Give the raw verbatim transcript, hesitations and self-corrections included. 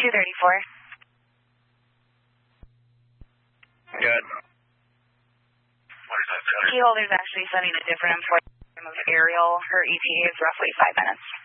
two thirty-four. Good. Key holder's actually sending a different employee of Ariel. Her E T A is roughly five minutes.